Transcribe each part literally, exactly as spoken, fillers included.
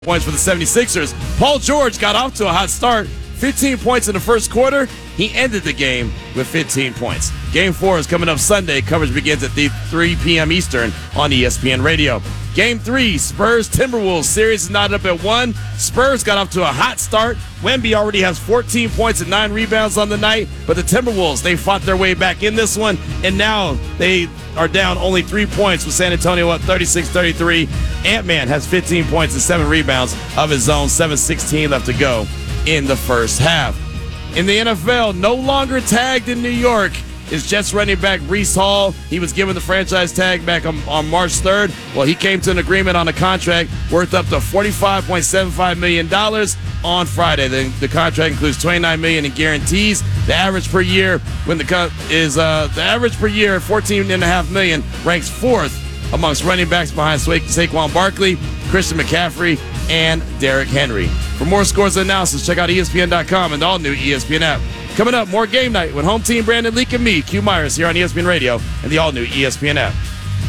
Points for the seventy-sixers. Paul George got off to a hot start. fifteen points in the first quarter. He ended the game with fifteen points. Game four is coming up Sunday. Coverage begins at three p.m. Eastern on E S P N Radio. Game three, Spurs-Timberwolves series is knotted up at one. Spurs got off to a hot start. Wemby already has fourteen points and nine rebounds on the night. But the Timberwolves, they fought their way back in this one. And now they are down only three points with San Antonio up thirty-six thirty-three. Ant-Man has fifteen points and seven rebounds of his own. seven sixteen left to go in the first half. In the N F L, no longer tagged in New York is Jets running back Breece Hall. He was given the franchise tag back on, on March third. Well, he came to an agreement on a contract worth up to forty-five point seven five million dollars on Friday. The, the contract includes twenty-nine million dollars in guarantees. The average per year when the cut is uh, the average per year fourteen point five million dollars, ranks fourth amongst running backs behind Sa- Saquon Barkley, Christian McCaffrey, and Derrick Henry. For more scores and analysis, check out E S P N dot com and the all-new E S P N app. Coming up, more game night with home team Brandon Leak and me, Q Myers, here on E S P N Radio and the all-new E S P N app.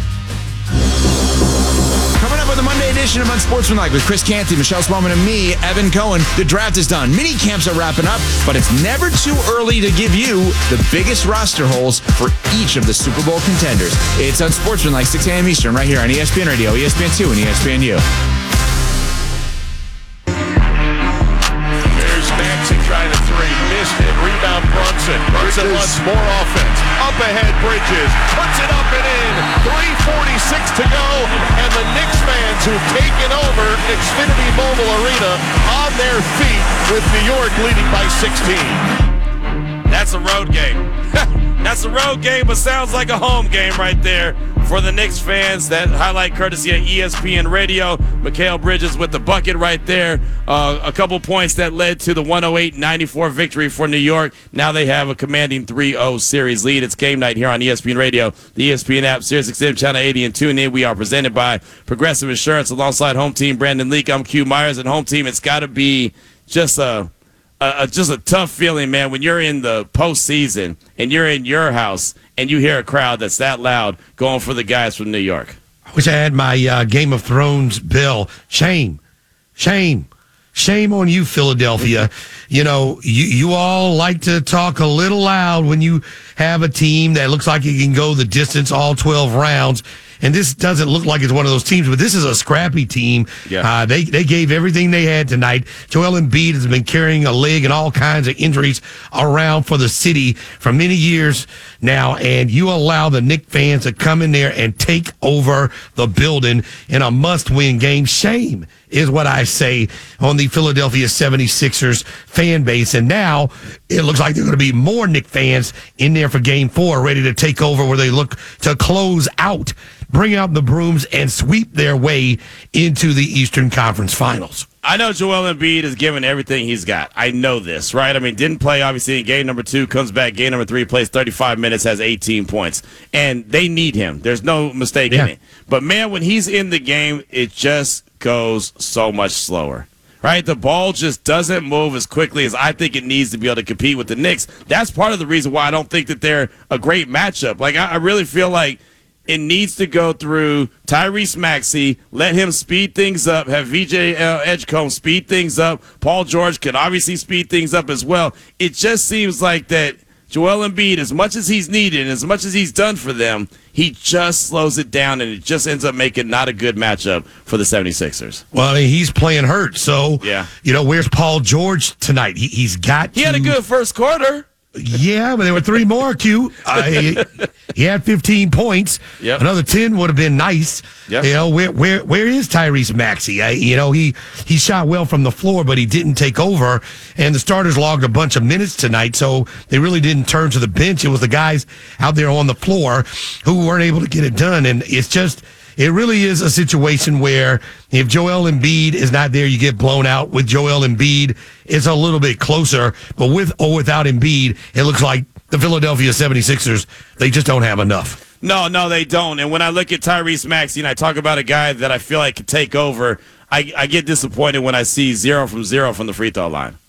Coming up on the Monday edition of Unsportsmanlike with Chris Canty, Michelle Spelman, and me, Evan Cohen. The draft is done. Mini camps are wrapping up, but it's never too early to give you the biggest roster holes for each of the Super Bowl contenders. It's Unsportsmanlike, six a.m. Eastern, right here on E S P N Radio, E S P N two, and E S P N U. Trying to three, missed it. Rebound Brunson. Brunson wants more offense. Up ahead, Bridges puts it up and in. three forty-six to go, and the Knicks fans who've taken over Xfinity Mobile Arena on their feet with New York leading by sixteen. That's a road game. That's a road game, but sounds like a home game right there for the Knicks fans. That highlight courtesy of E S P N Radio. Mikal Bridges with the bucket right there. Uh, a couple points that led to the one oh eight ninety-four victory for New York. Now they have a commanding three oh series lead. It's game night here on E S P N Radio, the E S P N app, Sirius X M Channel eighty, and tune in. We are presented by Progressive Insurance alongside home team Brandon Leak. I'm Q Myers, and home team, it's got to be just a Uh, just a tough feeling, man, when you're in the postseason and you're in your house and you hear a crowd that's that loud going for the guys from New York. I wish I had my uh, Game of Thrones bell. Shame. Shame. Shame on you, Philadelphia. You know, you, you all like to talk a little loud when you have a team that looks like it can go the distance all twelve rounds. And this doesn't look like it's one of those teams, but this is a scrappy team. Yeah. Uh, they they gave everything they had tonight. Joel Embiid has been carrying a leg and all kinds of injuries around for the city for many years now, and you allow the Knicks fans to come in there and take over the building in a must-win game. Shame is what I say on the Philadelphia seventy-sixers fan base. And now it looks like there are going to be more Knicks fans in there for game four, ready to take over where they look to close out, bring out the brooms, and sweep their way into the Eastern Conference Finals. I know Joel Embiid is giving everything he's got. I know this, right? I mean, didn't play, obviously, in game number two, comes back game number three, plays thirty-five minutes, has eighteen points. And they need him. There's no mistake yeah. in it. But, man, when he's in the game, it just goes so much slower. Right? The ball just doesn't move as quickly as I think it needs to be able to compete with the Knicks. That's part of the reason why I don't think that they're a great matchup. Like, I, I really feel like it needs to go through Tyrese Maxey, let him speed things up, have V J Edgecombe speed things up. Paul George can obviously speed things up as well. It just seems like that Joel Embiid, as much as he's needed and as much as he's done for them, he just slows it down, and it just ends up making not a good matchup for the seventy-sixers. Well, I mean, he's playing hurt, so, yeah. you know, where's Paul George tonight? He, he's got He to, had a good first quarter. Yeah, but there were three more, Q. Uh, he, he had fifteen points. Yep. Another ten would have been nice. Yep. You know, where where where is Tyrese Maxey? I, you know, he, he shot well from the floor, but he didn't take over. And the starters logged a bunch of minutes tonight, so they really didn't turn to the bench. It was the guys out there on the floor who weren't able to get it done. And it's just, it really is a situation where if Joel Embiid is not there, you get blown out. With Joel Embiid, it's a little bit closer. But with or without Embiid, it looks like the Philadelphia seventy-sixers, they just don't have enough. No, no, they don't. And when I look at Tyrese Maxey and I talk about a guy that I feel like could take over, I, I get disappointed when I see zero from zero from the free throw line.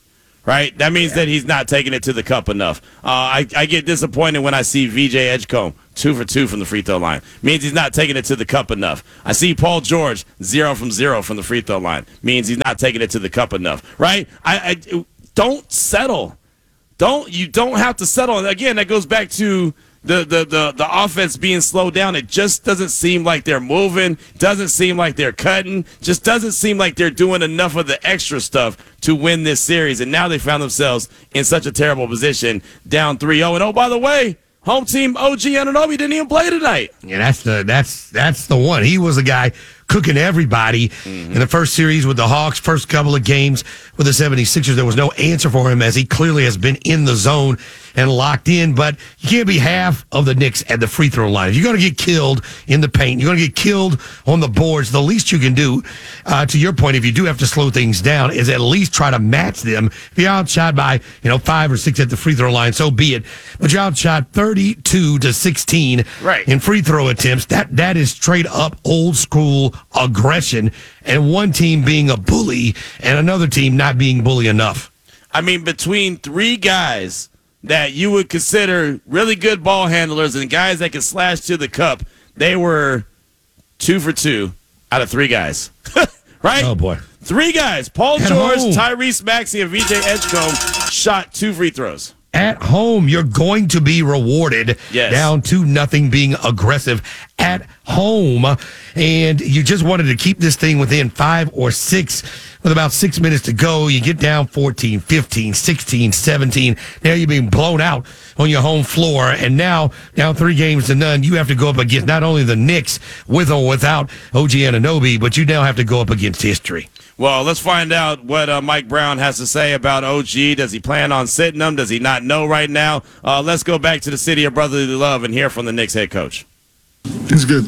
right? That means yeah. that he's not taking it to the cup enough. Uh, I, I get disappointed when I see V J Edgecombe two for two from the free throw line. Means he's not taking it to the cup enough. I see Paul George zero from zero from the free throw line. Means he's not taking it to the cup enough, right? I, I don't settle. Don't you don't have to settle. And again, that goes back to the, the the the offense being slowed down. It just doesn't seem like they're moving. Doesn't seem like they're cutting. Just doesn't seem like they're doing enough of the extra stuff to win this series. And now they found themselves in such a terrible position, down three oh. And oh, by the way, home team O G Anunoby didn't even play tonight. Yeah, that's the that's that's the one. He was the guy cooking everybody mm-hmm. in the first series with the Hawks, first couple of games with the seventy-sixers. There was no answer for him as he clearly has been in the zone and locked in, but you can't be half of the Knicks at the free throw line. If you're going to get killed in the paint, you're going to get killed on the boards, the least you can do, uh, to your point, if you do have to slow things down, is at least try to match them. If you're outshot by, you know, five or six at the free throw line, so be it. But you're outshot thirty-two to sixteen right. in free throw attempts. That That is straight up old school aggression, and one team being a bully and another team not being bully enough. I mean, between three guys that you would consider really good ball handlers and guys that can slash to the cup, they were two for two out of three guys. Right? Oh, boy. Three guys. Paul At George, home. Tyrese Maxey, and V J Edgecombe shot two free throws. At home, you're going to be rewarded. Yes. Down to nothing, being aggressive at home. And you just wanted to keep this thing within five or six with about six minutes to go. You get down fourteen, fifteen, sixteen, seventeen. Now you're being blown out on your home floor. And now, down three games to none, you have to go up against not only the Knicks with or without O G Anunoby, but you now have to go up against history. Well, let's find out what uh, Mike Brown has to say about O G. Does he plan on sitting him? Does he not know right now? Uh, let's go back to the city of brotherly love and hear from the Knicks head coach. It's good.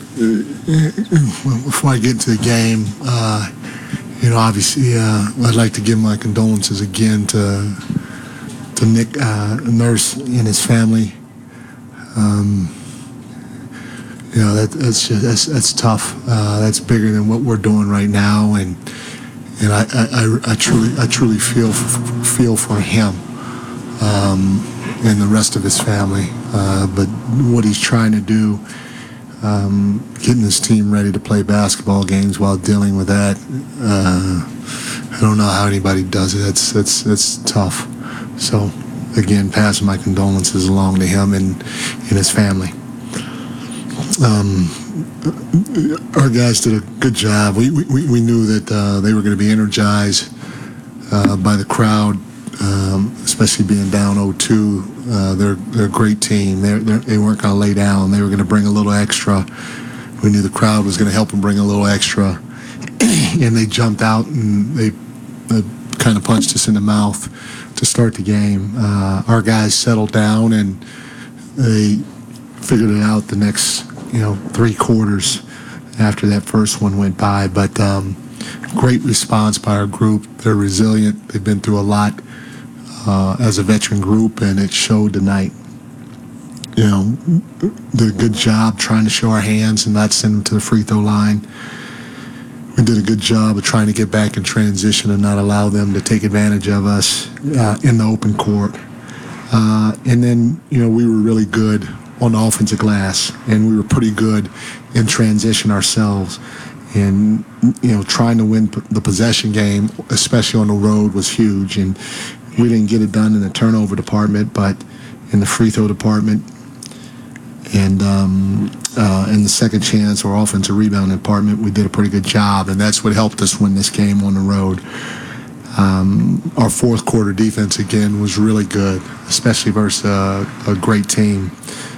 Uh, before I get into the game, uh, you know, obviously, uh, I'd like to give my condolences again to to Nick uh, Nurse and his family. Um, you know, that, that's just that's, that's tough. Uh, that's bigger than what we're doing right now, and and I, I, I truly I truly feel feel for him um, and the rest of his family. Uh, but what he's trying to do. Um, getting his team ready to play basketball games while dealing with that, uh, I don't know how anybody does it. That's that's that's tough. So, again, passing my condolences along to him and, and his family. Um, our guys did a good job. We we, we knew that uh, they were going to be energized uh, by the crowd, um, especially being down oh two. Uh, they're they're a great team. They're, they're, they weren't going to lay down. They were going to bring a little extra. We knew the crowd was going to help them bring a little extra, and they jumped out and they, they kind of punched us in the mouth to start the game. Uh, our guys settled down and they figured it out the next you know three quarters after that first one went by. But um, great response by our group. They're resilient. They've been through a lot. Uh, as a veteran group, and it showed tonight. You know, did a good job trying to show our hands and not send them to the free throw line. We did a good job of trying to get back in transition and not allow them to take advantage of us uh, in the open court. Uh, and then, you know, we were really good on the offensive glass, and we were pretty good in transition ourselves. And, you know, trying to win p- the possession game, especially on the road, was huge. And we didn't get it done in the turnover department, but in the free throw department and um, uh, in the second chance or offensive rebound department, we did a pretty good job, and that's what helped us win this game on the road. Um, our fourth quarter defense, again, was really good, especially versus a, a great team.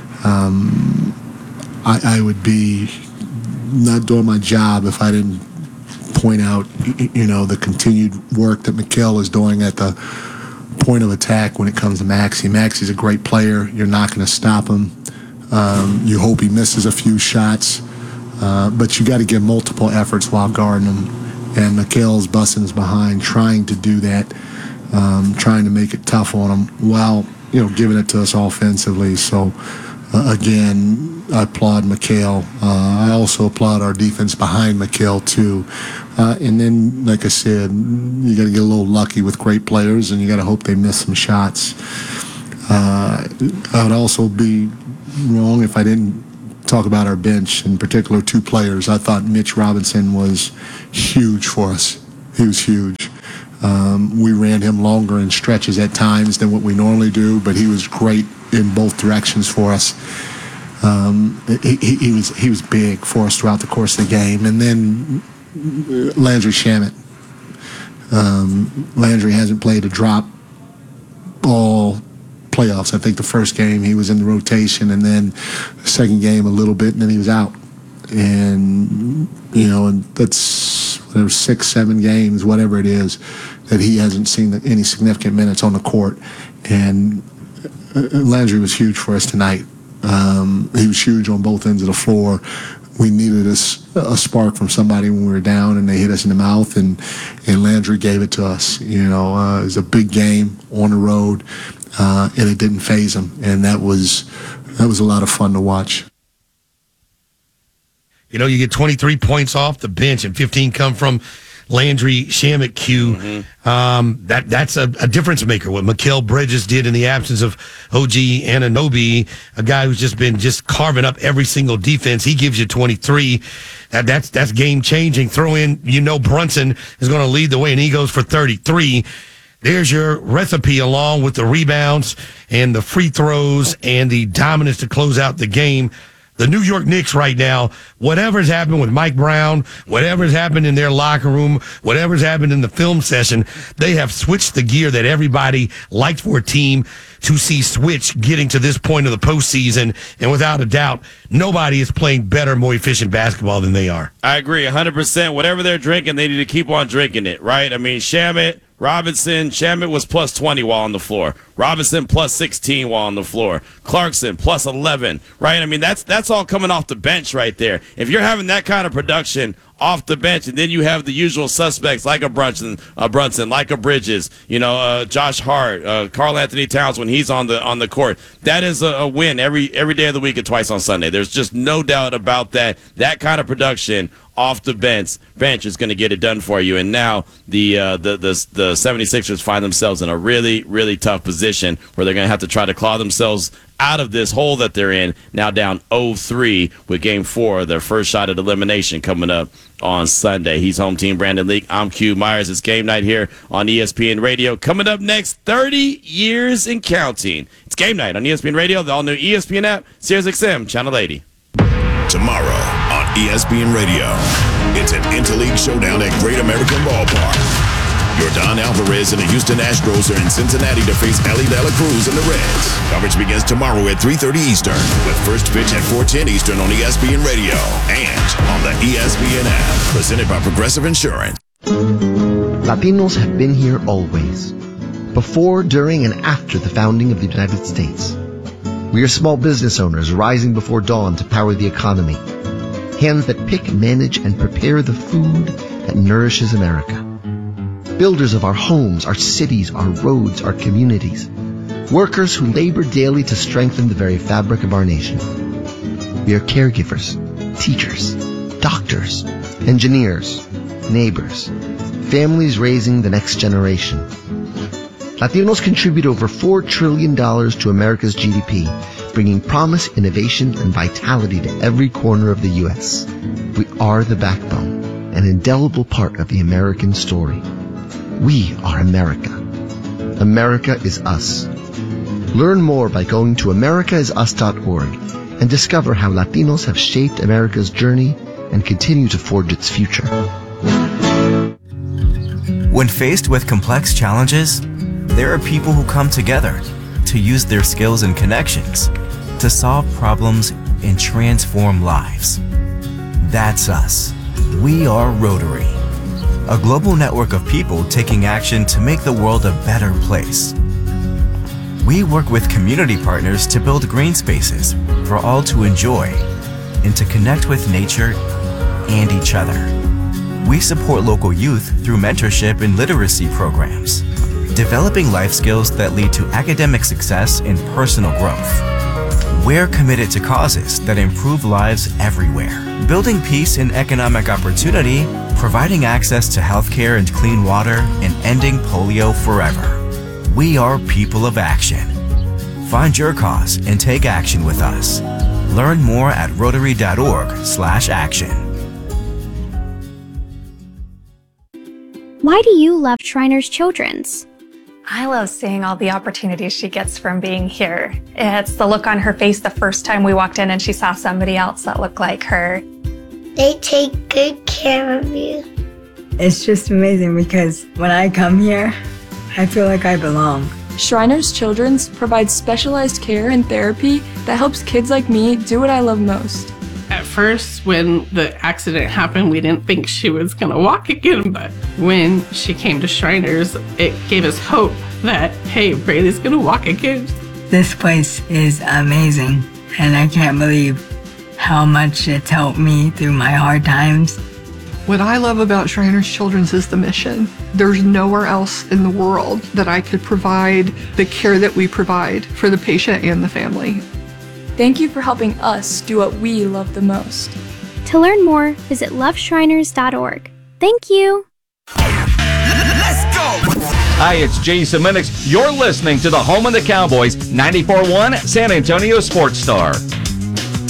Um, I, I would be not doing my job if I didn't point out, you know, the continued work that Mikal is doing at the point of attack when it comes to Maxey. Maxey's a great player. You're not going to stop him. Um, you hope he misses a few shots, uh, but you got to give multiple efforts while guarding him. And Mikal's busting his behind, trying to do that, um, trying to make it tough on him while you know giving it to us offensively. So uh, again, I applaud Mikal. Uh, I also applaud our defense behind Mikal, too. Uh, and then, like I said, you got to get a little lucky with great players, and you got to hope they miss some shots. Uh, I would also be wrong if I didn't talk about our bench, in particular two players. I thought Mitch Robinson was huge for us. He was huge. Um, we ran him longer in stretches at times than what we normally do, but he was great in both directions for us. Um, he, he, he was he was big for us throughout the course of the game. And then Landry Shamet. Um, Landry hasn't played a drop all playoffs. I think the first game he was in the rotation, and then the second game a little bit, and then he was out. And, you know, and that's whatever, six, seven games, whatever it is, that he hasn't seen any significant minutes on the court. And Landry was huge for us tonight. Um, he was huge on both ends of the floor. We needed a, a spark from somebody when we were down, and they hit us in the mouth, and, and Landry gave it to us. You know, uh, it was a big game on the road, uh, and it didn't faze him, and that was that was a lot of fun to watch. You know, you get twenty-three points off the bench, and fifteen come from Landry Shamet. Q. Mm-hmm. Um, that that's a, a difference maker. What Mikal Bridges did in the absence of O G Anunoby, a guy who's just been just carving up every single defense. He gives you twenty-three. That that's that's game changing. Throw in, you know, Brunson is going to lead the way, and he goes for thirty-three. There's your recipe, along with the rebounds and the free throws and the dominance to close out the game. The New York Knicks right now, whatever's happened with Mike Brown, whatever's happened in their locker room, whatever's happened in the film session, they have switched the gear that everybody liked for a team to see switch getting to this point of the postseason. And without a doubt, nobody is playing better, more efficient basketball than they are. I agree one hundred percent. Whatever they're drinking, they need to keep on drinking it, right? I mean, Shamet, Robinson, Shamet was plus twenty while on the floor. Robinson plus sixteen while on the floor. Clarkson plus eleven, right? I mean, that's that's all coming off the bench right there. If you're having that kind of production off the bench, and then you have the usual suspects like a Brunson, a Brunson, like a Bridges, you know, uh, Josh Hart, uh, Karl Anthony Towns when he's on the on the court. That is a, a win every every day of the week and twice on Sunday. There's just no doubt about that. That kind of production off the bench bench is going to get it done for you. And now the uh, the the the 76ers find themselves in a really really tough position where they're going to have to try to claw themselves out of this hole that they're in, now down oh three with game four, their first shot at elimination coming up on Sunday. He's home team Brandon Leak. I'm Q Myers. It's game night here on E S P N Radio. Coming up next, thirty years and counting. It's game night on E S P N Radio, the all-new E S P N app, Sirius X M, Channel eighty. Tomorrow on E S P N Radio, it's an Interleague showdown at Great American Ballpark. Yordan Alvarez and the Houston Astros are in Cincinnati to face Ellie De La Cruz and the Reds. Coverage begins tomorrow at three thirty Eastern, with first pitch at four ten Eastern on E S P N Radio and on the E S P N app. Presented by Progressive Insurance. Latinos have been here always, before, during, and after the founding of the United States. We are small business owners rising before dawn to power the economy. Hands that pick, manage, and prepare the food that nourishes America. Builders of our homes, our cities, our roads, our communities. Workers who labor daily to strengthen the very fabric of our nation. We are caregivers, teachers, doctors, engineers, neighbors, families raising the next generation. Latinos contribute over four trillion dollars to America's G D P, bringing promise, innovation, and vitality to every corner of the U S. We are the backbone, an indelible part of the American story. We are America. America is us. Learn more by going to america is us dot org and discover how Latinos have shaped America's journey and continue to forge its future. When faced with complex challenges, there are people who come together to use their skills and connections to solve problems and transform lives. That's us. We are Rotary, a global network of people taking action to make the world a better place. We work with community partners to build green spaces for all to enjoy and to connect with nature and each other. We support local youth through mentorship and literacy programs, developing life skills that lead to academic success and personal growth. We're committed to causes that improve lives everywhere, building peace and economic opportunity, providing access to healthcare and clean water, and ending polio forever. We are people of action. Find your cause and take action with us. Learn more at rotary.org slash action. Why do you love Shriners Children's? I love seeing all the opportunities she gets from being here. It's the look on her face the first time we walked in and she saw somebody else that looked like her. They take good care of you. It's just amazing because when I come here, I feel like I belong. Shriners Children's provides specialized care and therapy that helps kids like me do what I love most. At first, when the accident happened, we didn't think she was going to walk again, but when she came to Shriners, it gave us hope that, hey, Braylee's going to walk again. This place is amazing, and I can't believe how much it's helped me through my hard times. What I love about Shriners Children's is the mission. There's nowhere else in the world that I could provide the care that we provide for the patient and the family. Thank you for helping us do what we love the most. To learn more, visit love shriners dot org. Thank you. Let's go! Hi, it's Jason Minix. You're listening to the home of the Cowboys, ninety-four point one San Antonio Sports Star.